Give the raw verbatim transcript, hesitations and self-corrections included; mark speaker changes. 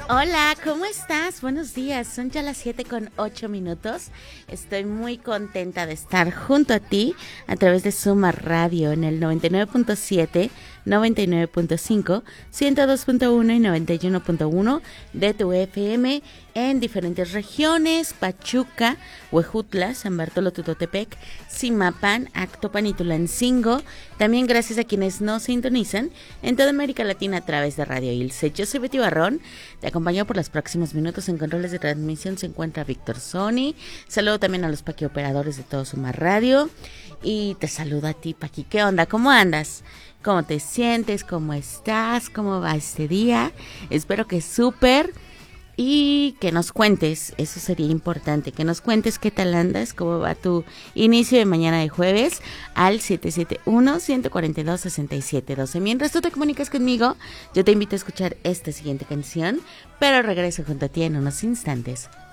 Speaker 1: Hola, ¿cómo estás? Buenos días, son ya las siete con ocho minutos. Estoy muy contenta de estar junto a ti a través de Suma Radio en el noventa y nueve punto siete, noventa y nueve punto cinco, ciento dos punto uno y noventa y uno punto uno de tu F M en diferentes regiones: Pachuca, Huejutla, San Bartolo Tutotepec, Zimapán, Actopan y Tulancingo. También gracias a quienes nos sintonizan en toda América Latina a través de Radio Ilse. Yo soy Betty Barrón, te acompaño por los próximos minutos. En controles de transmisión se encuentra Víctor Sony. Saludo también a los paquioperadores de todo Suma Radio. Y te saludo a ti, Paqui. ¿Qué onda? ¿Cómo andas? ¿Cómo te sientes? ¿Cómo estás? ¿Cómo va este día? Espero que súper. Y que nos cuentes, eso sería importante, que nos cuentes qué tal andas, cómo va tu inicio de mañana de jueves al siete siete uno, uno cuatro dos, seis siete uno dos. Mientras tú te comunicas conmigo, yo te invito a escuchar esta siguiente canción, pero regreso junto a ti en unos instantes.